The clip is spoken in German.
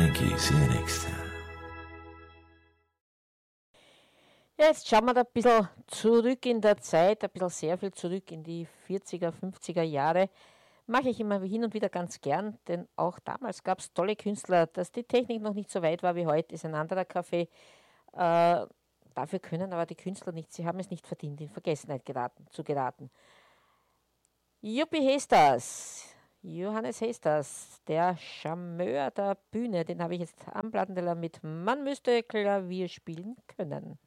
Thank you. See you next time. Ja, jetzt schauen wir da ein bisschen zurück in der Zeit, ein bisschen sehr viel zurück in die 40er, 50er Jahre. Mache ich immer hin und wieder ganz gern, denn auch damals gab es tolle Künstler. Dass die Technik noch nicht so weit war wie heute, ist ein anderer Kaffee. Dafür können aber die Künstler nichts. Sie haben es nicht verdient, in Vergessenheit zu geraten. Juppie Hestas, Johannes Hestas, der Charmeur der Bühne, den habe ich jetzt am Plattenteller mit Man müsste Klavier spielen können.